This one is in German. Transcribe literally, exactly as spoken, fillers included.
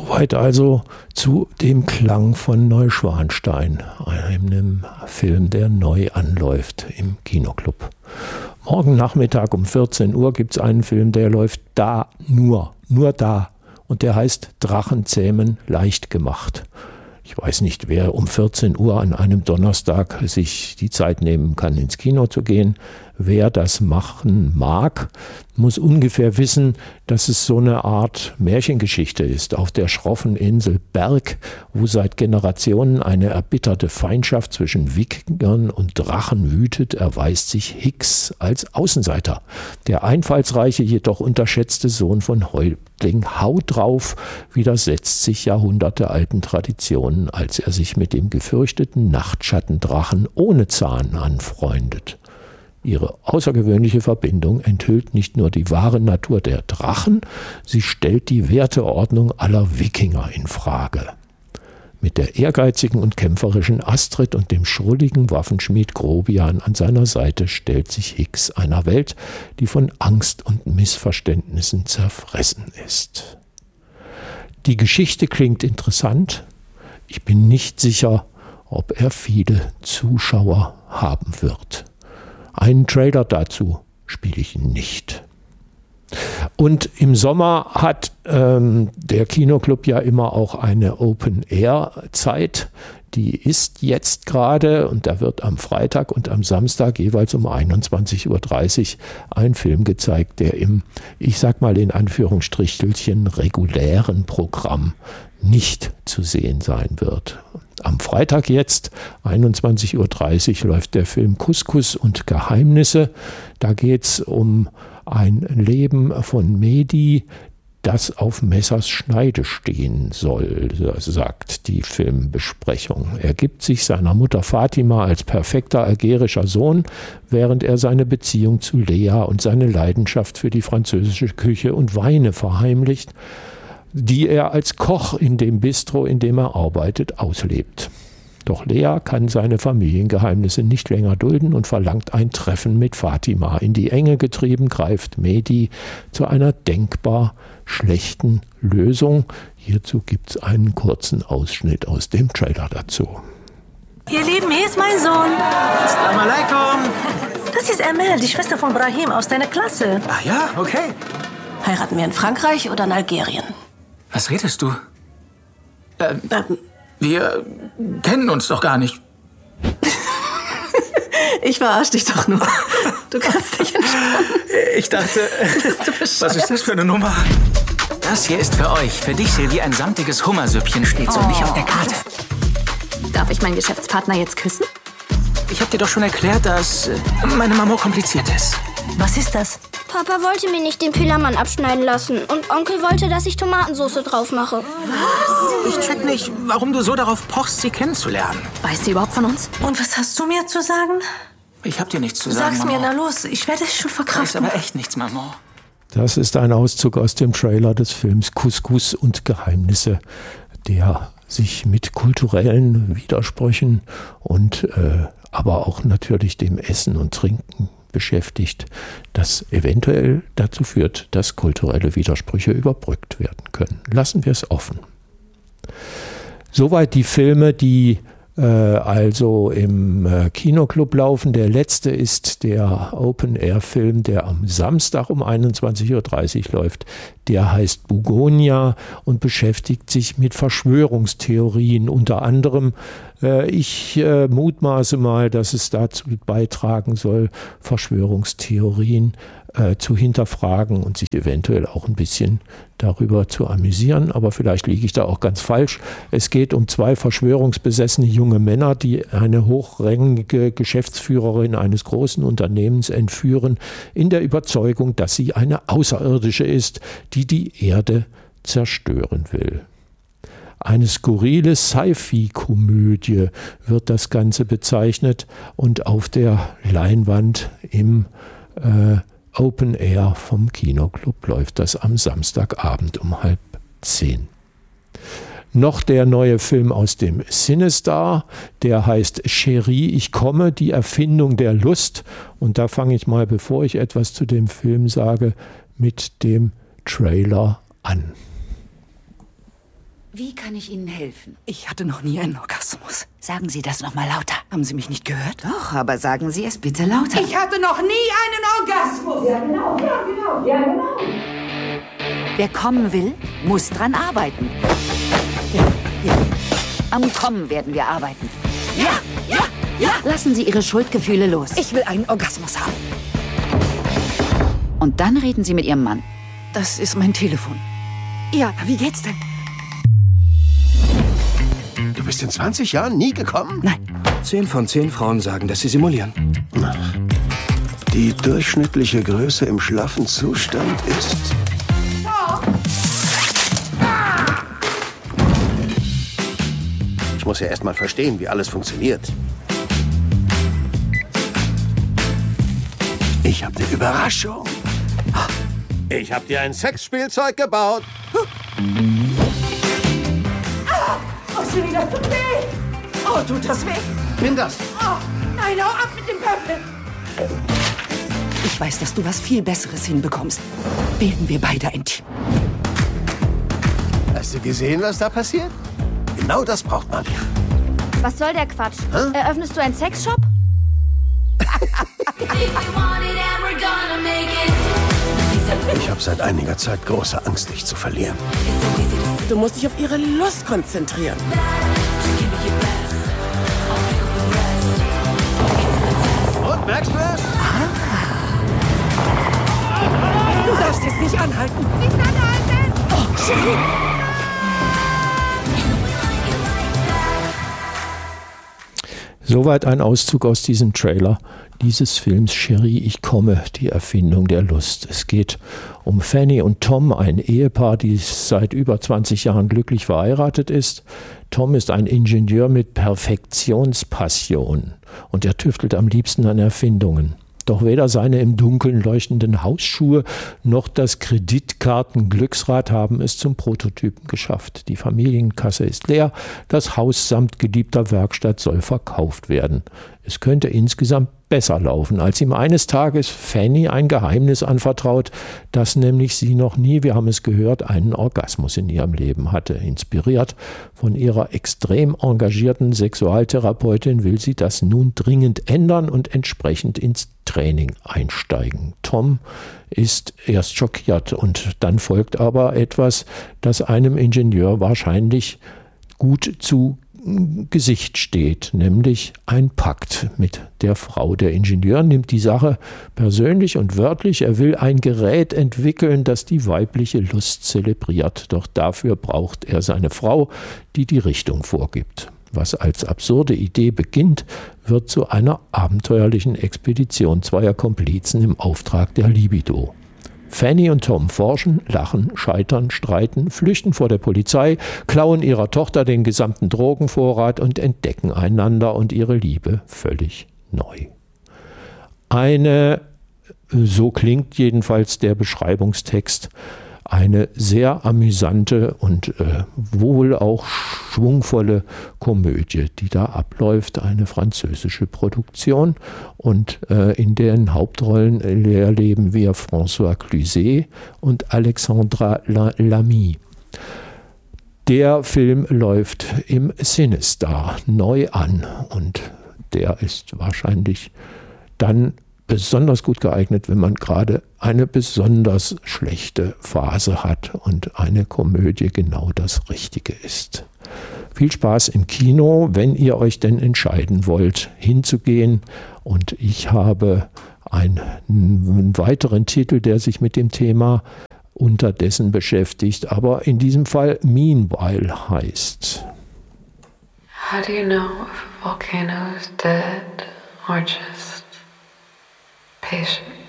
Soweit also zu dem Klang von Neuschwanstein, einem Film, der neu anläuft im Kinoclub. Morgen Nachmittag um vierzehn Uhr gibt es einen Film, der läuft da nur, nur da. Und der heißt Drachenzähmen leicht gemacht. Ich weiß nicht, wer um vierzehn Uhr an einem Donnerstag sich die Zeit nehmen kann, ins Kino zu gehen. Wer das machen mag, muss ungefähr wissen, dass es so eine Art Märchengeschichte ist auf der schroffen Insel Berg, wo seit Generationen eine erbitterte Feindschaft zwischen Wikingern und Drachen wütet, erweist sich Hicks als Außenseiter. Der einfallsreiche, jedoch unterschätzte Sohn von Häuptling Haut drauf widersetzt sich jahrhundertealten Traditionen, als er sich mit dem gefürchteten Nachtschattendrachen ohne Zahn anfreundet. Ihre außergewöhnliche Verbindung enthüllt nicht nur die wahre Natur der Drachen, sie stellt die Werteordnung aller Wikinger in Frage. Mit der ehrgeizigen und kämpferischen Astrid und dem schrulligen Waffenschmied Grobian an seiner Seite stellt sich Hicks einer Welt, die von Angst und Missverständnissen zerfressen ist. Die Geschichte klingt interessant. Ich bin nicht sicher, ob er viele Zuschauer haben wird. Einen Trailer dazu spiele ich nicht. Und im Sommer hat ähm, der Kinoclub ja immer auch eine Open-Air-Zeit. Die ist jetzt gerade und da wird am Freitag und am Samstag jeweils um einundzwanzig Uhr dreißig ein Film gezeigt, der im, ich sag mal in Anführungsstrichelchen, regulären Programm nicht zu sehen sein wird. Am Freitag jetzt, einundzwanzig Uhr dreißig, läuft der Film Couscous und Geheimnisse. Da geht es um ein Leben von Mehdi, das auf Messers Schneide stehen soll, sagt die Filmbesprechung. Er gibt sich seiner Mutter Fatima als perfekter algerischer Sohn, während er seine Beziehung zu Lea und seine Leidenschaft für die französische Küche und Weine verheimlicht, die er als Koch in dem Bistro, in dem er arbeitet, auslebt. Doch Lea kann seine Familiengeheimnisse nicht länger dulden und verlangt ein Treffen mit Fatima. In die Enge getrieben greift Mehdi zu einer denkbar schlechten Lösung. Hierzu gibt es einen kurzen Ausschnitt aus dem Trailer dazu. Ihr Lieben, hier ist mein Sohn. Assalamu alaikum. Das ist Amel, die Schwester von Brahim aus deiner Klasse. Ah ja, okay. Heiraten wir in Frankreich oder in Algerien? Was redest du? Äh, wir kennen uns doch gar nicht. Ich verarsch dich doch nur. Du kannst dich entspannen. Ich dachte, was ist das für eine Nummer? Das hier ist für euch. Für dich, Silvi, ein samtiges Hummersüppchen steht so oh. nicht auf der Karte. Darf ich meinen Geschäftspartner jetzt küssen? Ich hab dir doch schon erklärt, dass meine Mama kompliziert ist. Was ist das? Papa wollte mir nicht den Pillermann abschneiden lassen und Onkel wollte, dass ich Tomatensauce drauf mache. Was? Ich check nicht, warum du so darauf pochst, sie kennenzulernen. Weiß sie überhaupt von uns? Und was hast du mir zu sagen? Ich hab dir nichts zu sagen, Sag's Mama. mir, na los, ich werde es schon verkraften. Das ist aber echt nichts, Mama. Das ist ein Auszug aus dem Trailer des Films Couscous und Geheimnisse, der sich mit kulturellen Widersprüchen und äh, aber auch natürlich dem Essen und Trinken beschäftigt, das eventuell dazu führt, dass kulturelle Widersprüche überbrückt werden können. Lassen wir es offen. Soweit die Filme, die äh, also im äh, Kinoclub laufen. Der letzte ist der Open-Air-Film, der am Samstag um einundzwanzig Uhr dreißig läuft. Der heißt Bugonia und beschäftigt sich mit Verschwörungstheorien. Unter anderem, äh, ich äh, mutmaße mal, dass es dazu beitragen soll, Verschwörungstheorien äh, zu hinterfragen und sich eventuell auch ein bisschen darüber zu amüsieren. Aber vielleicht liege ich da auch ganz falsch. Es geht um zwei verschwörungsbesessene junge Männer, die eine hochrangige Geschäftsführerin eines großen Unternehmens entführen, in der Überzeugung, dass sie eine Außerirdische ist, die die Erde zerstören will. Eine skurrile Sci-Fi-Komödie wird das Ganze bezeichnet und auf der Leinwand im äh, Open Air vom Kinoclub läuft das am Samstagabend um halb zehn. Noch der neue Film aus dem Cinestar, der heißt Chérie, ich komme, die Erfindung der Lust. Und da fange ich mal, bevor ich etwas zu dem Film sage, mit dem Trailer an. Wie kann ich Ihnen helfen? Ich hatte noch nie einen Orgasmus. Sagen Sie das noch mal lauter. Haben Sie mich nicht gehört? Doch, aber sagen Sie es bitte lauter. Ich hatte noch nie einen Orgasmus. Ja, genau, ja, genau, ja, genau. Wer kommen will, muss dran arbeiten. Ja, ja. Am Kommen werden wir arbeiten. Ja, ja, ja. Lassen Sie Ihre Schuldgefühle los. Ich will einen Orgasmus haben. Und dann reden Sie mit Ihrem Mann. Das ist mein Telefon. Ja, wie geht's denn? Du bist in zwanzig Jahren nie gekommen? Nein. Zehn von zehn Frauen sagen, dass sie simulieren. Die durchschnittliche Größe im schlaffen Zustand ist... Ich muss ja erst mal verstehen, wie alles funktioniert. Ich habe eine Überraschung. Ich habe dir ein Sexspielzeug gebaut. Oh, schon wieder tut weh. Oh, tut das weh? Nimm das. Oh, nein, hau ab mit dem Pöppel. Ich weiß, dass du was viel Besseres hinbekommst. Werden wir beide ein Team. Hast du gesehen, was da passiert? Genau das braucht man. Was soll der Quatsch? Hä? Eröffnest du einen Sexshop? Ich habe seit einiger Zeit große Angst, dich zu verlieren. Du musst dich auf ihre Lust konzentrieren. Und, merkst du es? Du darfst jetzt nicht anhalten. Nicht anhalten! Oh, Sherry! Soweit ein Auszug aus diesem Trailer dieses Films Chérie, ich komme, die Erfindung der Lust. Es geht um Fanny und Tom, ein Ehepaar, die seit über zwanzig Jahren glücklich verheiratet ist. Tom ist ein Ingenieur mit Perfektionspassion und er tüftelt am liebsten an Erfindungen. Doch weder seine im Dunkeln leuchtenden Hausschuhe noch das Kreditkartenglücksrad haben es zum Prototypen geschafft. Die Familienkasse ist leer, das Haus samt geliebter Werkstatt soll verkauft werden. Es könnte insgesamt besser laufen, als ihm eines Tages Fanny ein Geheimnis anvertraut, dass nämlich sie noch nie, wir haben es gehört, einen Orgasmus in ihrem Leben hatte. Inspiriert von ihrer extrem engagierten Sexualtherapeutin will sie das nun dringend ändern und entsprechend ins Training einsteigen. Tom ist erst schockiert und dann folgt aber etwas, das einem Ingenieur wahrscheinlich gut zu Gesicht steht, nämlich ein Pakt mit der Frau. Der Ingenieur nimmt die Sache persönlich und wörtlich. Er will ein Gerät entwickeln, das die weibliche Lust zelebriert. Doch dafür braucht er seine Frau, die die Richtung vorgibt. Was als absurde Idee beginnt, wird zu einer abenteuerlichen Expedition zweier Komplizen im Auftrag der Libido. Fanny und Tom forschen, lachen, scheitern, streiten, flüchten vor der Polizei, klauen ihrer Tochter den gesamten Drogenvorrat und entdecken einander und ihre Liebe völlig neu. Eine, so klingt jedenfalls der Beschreibungstext, eine sehr amüsante und äh, wohl auch schwungvolle Komödie, die da abläuft, eine französische Produktion. Und äh, in deren Hauptrollen erleben wir François Cluzet und Alexandra Lamy. Der Film läuft im Cinestar neu an und der ist wahrscheinlich dann besonders gut geeignet, wenn man gerade eine besonders schlechte Phase hat und eine Komödie genau das Richtige ist. Viel Spaß im Kino, wenn ihr euch denn entscheiden wollt, hinzugehen. Und ich habe einen, einen weiteren Titel, der sich mit dem Thema unterdessen beschäftigt, aber in diesem Fall Meanwhile heißt. How do you know if a volcano is dead or just patient?